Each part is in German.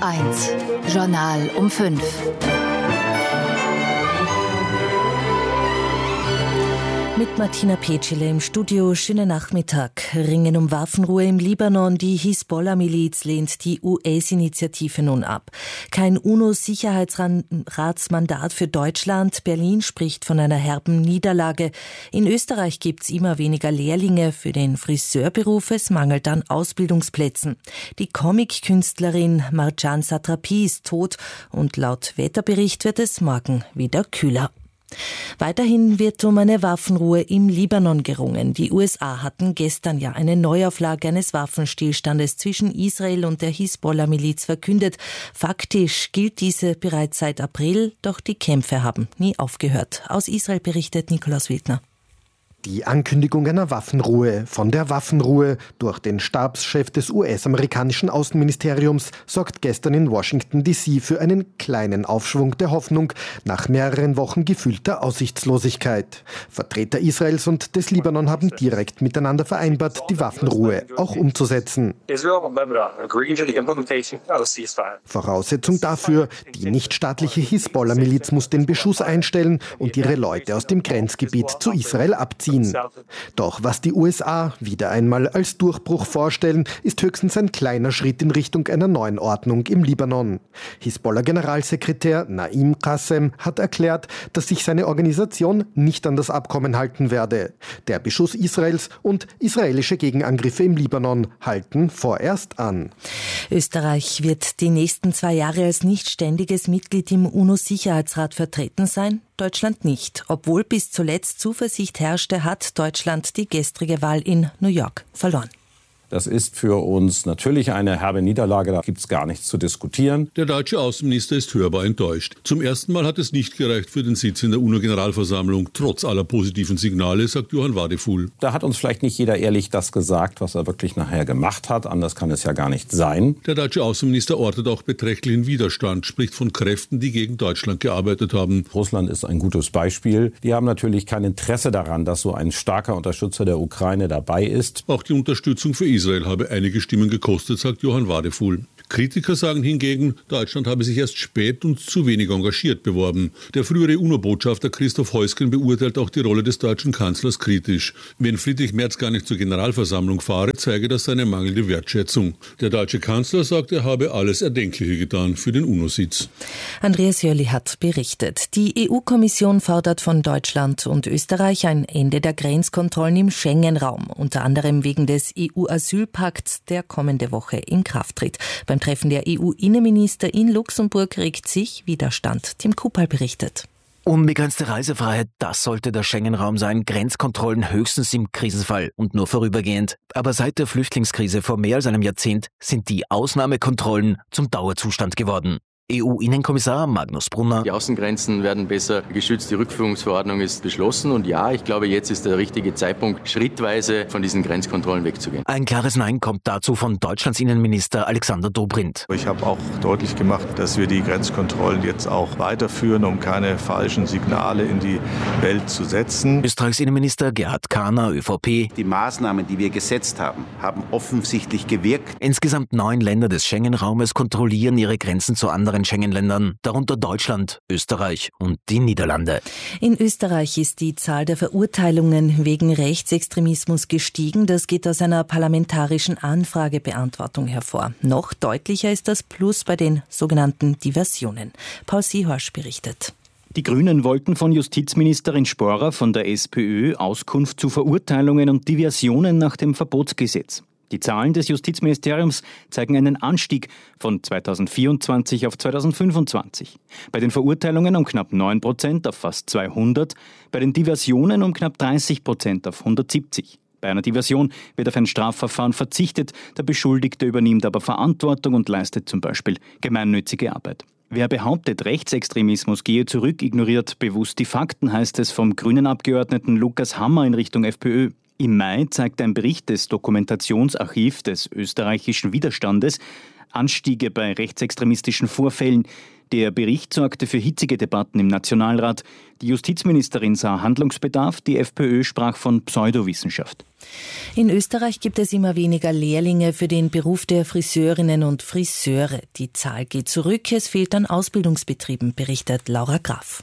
1 Journal um 5. Mit Martina Petschele im Studio. Schönen Nachmittag. Ringen um Waffenruhe im Libanon. Die Hisbollah-Miliz lehnt die US-Initiative nun ab. Kein UNO-Sicherheitsratsmandat für Deutschland. Berlin spricht von einer herben Niederlage. In Österreich gibt's immer weniger Lehrlinge für den Friseurberuf. Es mangelt an Ausbildungsplätzen. Die Comic-Künstlerin Marjan Satrapi ist tot und laut Wetterbericht wird es morgen wieder kühler. Weiterhin wird um eine Waffenruhe im Libanon gerungen. Die USA hatten gestern ja eine Neuauflage eines Waffenstillstandes zwischen Israel und der Hisbollah-Miliz verkündet. Faktisch gilt diese bereits seit April, doch die Kämpfe haben nie aufgehört. Aus Israel berichtet Nikolaus Wildner. Die Ankündigung einer Waffenruhe von der Waffenruhe durch den Stabschef des US-amerikanischen Außenministeriums sorgt gestern in Washington D.C. für einen kleinen Aufschwung der Hoffnung nach mehreren Wochen gefühlter Aussichtslosigkeit. Vertreter Israels und des Libanon haben direkt miteinander vereinbart, die Waffenruhe auch umzusetzen. Voraussetzung dafür, die nichtstaatliche Hisbollah-Miliz muss den Beschuss einstellen und ihre Leute aus dem Grenzgebiet zu Israel abziehen. Doch was die USA wieder einmal als Durchbruch vorstellen, ist höchstens ein kleiner Schritt in Richtung einer neuen Ordnung im Libanon. Hisbollah-Generalsekretär Naim Qassem hat erklärt, dass sich seine Organisation nicht an das Abkommen halten werde. Der Beschuss Israels und israelische Gegenangriffe im Libanon halten vorerst an. Österreich wird die nächsten 2 Jahre als nicht ständiges Mitglied im UNO-Sicherheitsrat vertreten sein. Deutschland nicht. Obwohl bis zuletzt Zuversicht herrschte, hat Deutschland die gestrige Wahl in New York verloren. Das ist für uns natürlich eine herbe Niederlage, da gibt es gar nichts zu diskutieren. Der deutsche Außenminister ist hörbar enttäuscht. Zum ersten Mal hat es nicht gereicht für den Sitz in der UNO-Generalversammlung, trotz aller positiven Signale, sagt Johann Wadefuhl. Da hat uns vielleicht nicht jeder ehrlich das gesagt, was er wirklich nachher gemacht hat. Anders kann es ja gar nicht sein. Der deutsche Außenminister ortet auch beträchtlichen Widerstand, spricht von Kräften, die gegen Deutschland gearbeitet haben. Russland ist ein gutes Beispiel. Die haben natürlich kein Interesse daran, dass so ein starker Unterstützer der Ukraine dabei ist. Auch die Unterstützung für Israel habe einige Stimmen gekostet, sagt Johann Wadefuhl. Kritiker sagen hingegen, Deutschland habe sich erst spät und zu wenig engagiert beworben. Der frühere UNO-Botschafter Christoph Heusgen beurteilt auch die Rolle des deutschen Kanzlers kritisch. Wenn Friedrich Merz gar nicht zur Generalversammlung fahre, zeige das seine mangelnde Wertschätzung. Der deutsche Kanzler sagt, er habe alles Erdenkliche getan für den UNO-Sitz. Andreas Jörli hat berichtet. Die EU-Kommission fordert von Deutschland und Österreich ein Ende der Grenzkontrollen im Schengen-Raum, unter anderem wegen des EU-Asylpakts, der kommende Woche in Kraft tritt. Beim Treffen der EU-Innenminister in Luxemburg regt sich Widerstand. Tim Kupal berichtet. Unbegrenzte Reisefreiheit, das sollte der Schengen-Raum sein. Grenzkontrollen höchstens im Krisenfall und nur vorübergehend. Aber seit der Flüchtlingskrise vor mehr als einem Jahrzehnt sind die Ausnahmekontrollen zum Dauerzustand geworden. EU-Innenkommissar Magnus Brunner. Die Außengrenzen werden besser geschützt, die Rückführungsverordnung ist beschlossen und ja, ich glaube, jetzt ist der richtige Zeitpunkt, schrittweise von diesen Grenzkontrollen wegzugehen. Ein klares Nein kommt dazu von Deutschlands Innenminister Alexander Dobrindt. Ich habe auch deutlich gemacht, dass wir die Grenzkontrollen jetzt auch weiterführen, um keine falschen Signale in die Welt zu setzen. Österreichs Innenminister Gerhard Kahner, ÖVP. Die Maßnahmen, die wir gesetzt haben, haben offensichtlich gewirkt. Insgesamt 9 Länder des Schengen-Raumes kontrollieren ihre Grenzen zu anderen Schengen-Ländern, darunter Deutschland, Österreich und die Niederlande. In Österreich ist die Zahl der Verurteilungen wegen Rechtsextremismus gestiegen. Das geht aus einer parlamentarischen Anfragebeantwortung hervor. Noch deutlicher ist das Plus bei den sogenannten Diversionen. Paul Seehorsch berichtet. Die Grünen wollten von Justizministerin Sporer von der SPÖ Auskunft zu Verurteilungen und Diversionen nach dem Verbotsgesetz. Die Zahlen des Justizministeriums zeigen einen Anstieg von 2024 auf 2025. Bei den Verurteilungen um knapp 9% auf fast 200, bei den Diversionen um knapp 30% auf 170. Bei einer Diversion wird auf ein Strafverfahren verzichtet, der Beschuldigte übernimmt aber Verantwortung und leistet zum Beispiel gemeinnützige Arbeit. Wer behauptet, Rechtsextremismus gehe zurück, ignoriert bewusst die Fakten, heißt es vom grünen Abgeordneten Lukas Hammer in Richtung FPÖ. Im Mai zeigt ein Bericht des Dokumentationsarchivs des österreichischen Widerstandes Anstiege bei rechtsextremistischen Vorfällen. Der Bericht sorgte für hitzige Debatten im Nationalrat. Die Justizministerin sah Handlungsbedarf, die FPÖ sprach von Pseudowissenschaft. In Österreich gibt es immer weniger Lehrlinge für den Beruf der Friseurinnen und Friseure. Die Zahl geht zurück, es fehlt an Ausbildungsbetrieben, berichtet Laura Graf.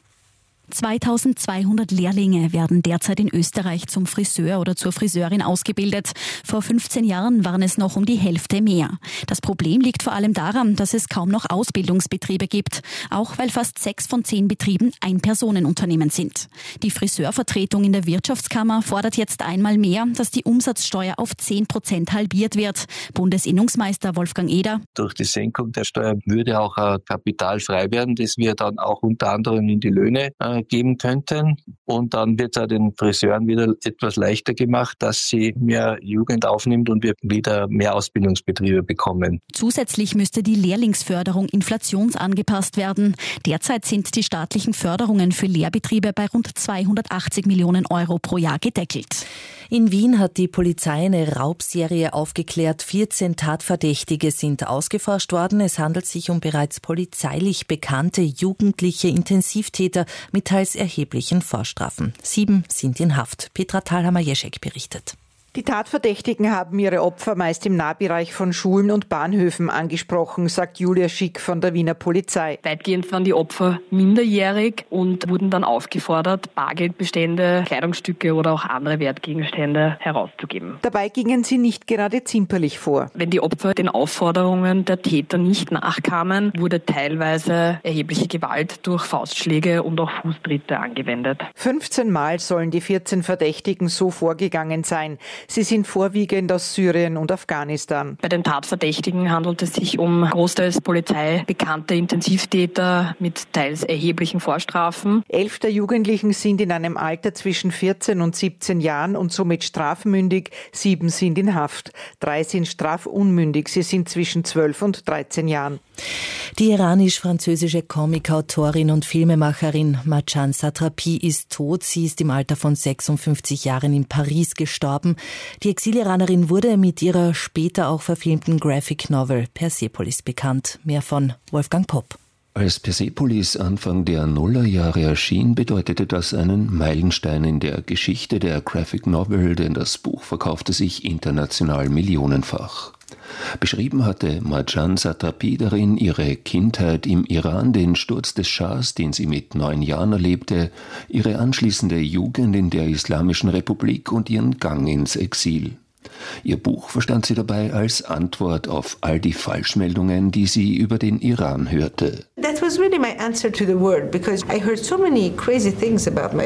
2200 Lehrlinge werden derzeit in Österreich zum Friseur oder zur Friseurin ausgebildet. Vor 15 Jahren waren es noch um die Hälfte mehr. Das Problem liegt vor allem daran, dass es kaum noch Ausbildungsbetriebe gibt. Auch weil fast 6 von 10 Betrieben Ein-Personen-Unternehmen sind. Die Friseurvertretung in der Wirtschaftskammer fordert jetzt einmal mehr, dass die Umsatzsteuer auf 10% halbiert wird. Bundesinnungsmeister Wolfgang Eder: Durch die Senkung der Steuer würde auch Kapital frei werden, das wir dann auch unter anderem in die Löhne geben könnten. Und dann wird es den Friseuren wieder etwas leichter gemacht, dass sie mehr Jugend aufnimmt und wir wieder mehr Ausbildungsbetriebe bekommen. Zusätzlich müsste die Lehrlingsförderung inflationsangepasst werden. Derzeit sind die staatlichen Förderungen für Lehrbetriebe bei rund 280 Millionen Euro pro Jahr gedeckelt. In Wien hat die Polizei eine Raubserie aufgeklärt. 14 Tatverdächtige sind ausgeforscht worden. Es handelt sich um bereits polizeilich bekannte jugendliche Intensivtäter mit teils erheblichen Vorstrafen. 7 sind in Haft. Petra Thalhammer-Jeschek berichtet. Die Tatverdächtigen haben ihre Opfer meist im Nahbereich von Schulen und Bahnhöfen angesprochen, sagt Julia Schick von der Wiener Polizei. Weitgehend waren die Opfer minderjährig und wurden dann aufgefordert, Bargeldbestände, Kleidungsstücke oder auch andere Wertgegenstände herauszugeben. Dabei gingen sie nicht gerade zimperlich vor. Wenn die Opfer den Aufforderungen der Täter nicht nachkamen, wurde teilweise erhebliche Gewalt durch Faustschläge und auch Fußtritte angewendet. 15 Mal sollen die 14 Verdächtigen so vorgegangen sein. Sie sind vorwiegend aus Syrien und Afghanistan. Bei den Tatverdächtigen handelt es sich um großteils polizeibekannte Intensivtäter mit teils erheblichen Vorstrafen. 11 der Jugendlichen sind in einem Alter zwischen 14 und 17 Jahren und somit strafmündig. 7 sind in Haft. 3 sind strafunmündig. Sie sind zwischen 12 und 13 Jahren. Die iranisch-französische Comicautorin und Filmemacherin Marjan Satrapi ist tot. Sie ist im Alter von 56 Jahren in Paris gestorben. Die Exil-Iranerin wurde mit ihrer später auch verfilmten Graphic Novel Persepolis bekannt. Mehr von Wolfgang Popp. Als Persepolis Anfang der Nullerjahre erschien, bedeutete das einen Meilenstein in der Geschichte der Graphic Novel, denn das Buch verkaufte sich international millionenfach. Beschrieben hatte Marjan Satrapi darin ihre Kindheit im Iran, den Sturz des Schahs, den sie mit 9 Jahren erlebte, ihre anschließende Jugend in der Islamischen Republik und ihren Gang ins Exil. Ihr Buch verstand sie dabei als Antwort auf all die Falschmeldungen, die sie über den Iran hörte. That was really my answer to the world, because I heard so many crazy things about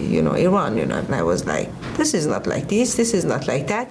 Iran, and I was like, this is not like this is not like that.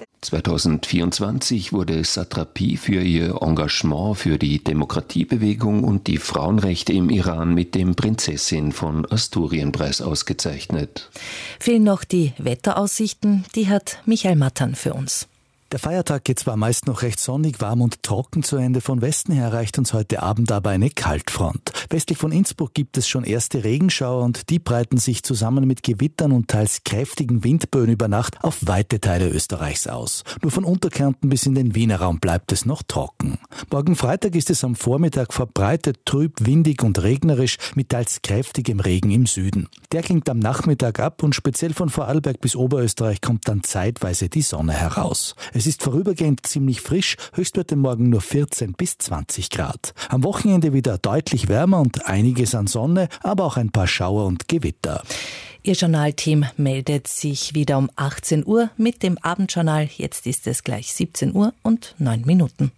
2024 wurde Satrapi für ihr Engagement für die Demokratiebewegung und die Frauenrechte im Iran mit dem Prinzessin von Asturien-Preis ausgezeichnet. Fehlen noch die Wetteraussichten, die hat Michael Mattern für uns. Der Feiertag geht zwar meist noch recht sonnig, warm und trocken zu Ende. Von Westen her erreicht uns heute Abend aber eine Kaltfront. Westlich von Innsbruck gibt es schon erste Regenschauer und die breiten sich zusammen mit Gewittern und teils kräftigen Windböen über Nacht auf weite Teile Österreichs aus. Nur von Unterkärnten bis in den Wiener Raum bleibt es noch trocken. Morgen Freitag ist es am Vormittag verbreitet trüb, windig und regnerisch mit teils kräftigem Regen im Süden. Der klingt am Nachmittag ab und speziell von Vorarlberg bis Oberösterreich kommt dann zeitweise die Sonne heraus. Es ist vorübergehend ziemlich frisch, Höchstwerte morgen nur 14 bis 20 Grad. Am Wochenende wieder deutlich wärmer und einiges an Sonne, aber auch ein paar Schauer und Gewitter. Ihr Journalteam meldet sich wieder um 18 Uhr mit dem Abendjournal. Jetzt ist es gleich 17 Uhr und 9 Minuten.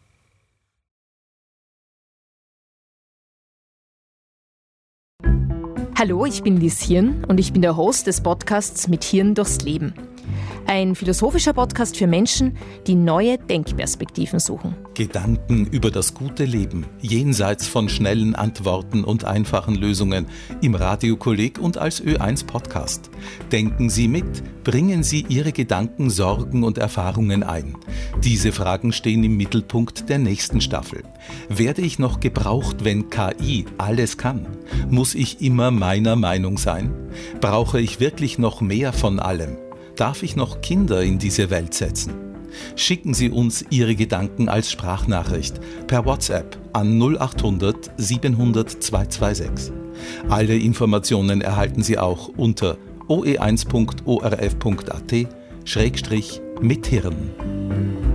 Hallo, ich bin Liz Hirn und ich bin der Host des Podcasts Mit Hirn durchs Leben. Ein philosophischer Podcast für Menschen, die neue Denkperspektiven suchen. Gedanken über das gute Leben, jenseits von schnellen Antworten und einfachen Lösungen, im Radiokolleg und als Ö1 Podcast. Denken Sie mit, bringen Sie Ihre Gedanken, Sorgen und Erfahrungen ein. Diese Fragen stehen im Mittelpunkt der nächsten Staffel. Werde ich noch gebraucht, wenn KI alles kann? Muss ich immer meiner Meinung sein? Brauche ich wirklich noch mehr von allem? Darf ich noch Kinder in diese Welt setzen? Schicken Sie uns Ihre Gedanken als Sprachnachricht per WhatsApp an 0800 700 226. Alle Informationen erhalten Sie auch unter oe1.orf.at/mithirn.